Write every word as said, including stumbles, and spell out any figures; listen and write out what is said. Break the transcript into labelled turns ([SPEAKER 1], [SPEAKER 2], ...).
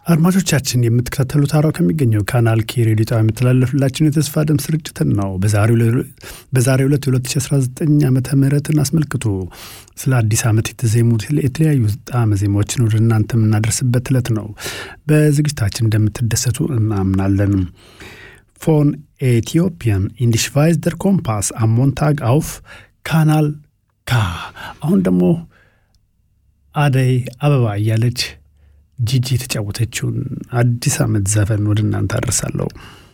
[SPEAKER 1] አድማጮቻችን የምትከታተሉት አራው ከሚገኘው ካናል ኬ ሬዲዮ ጣቢያ የሚተላለፍላችሁን የተስፋ ድምጽ ስርጭትን ነው። በዛሬው በዛሬው ዕለት ሁለት ሺህ አስራ ዘጠኝ ዓመተ ምህረትን አስመልክቶ ስለ አዲስ ዓመት የተዜሙት የተለያዩ ጣዕመ ዜማዎችን ወደ እናንተ የምናደርስበት ዕለት ነው። በዝግጅታችን እንደምትደሰቱ እናምናለን። ፎን ኢትዮጵያን in die Schweiz der Kompass am Montag auf Kanal K። አሁን ደግሞ አደይ አበባ እያለች ጂጂ ተጫወተችውን አዲስ ዓመት ዘፈን ወደ እናንተ አደርሳለሁ።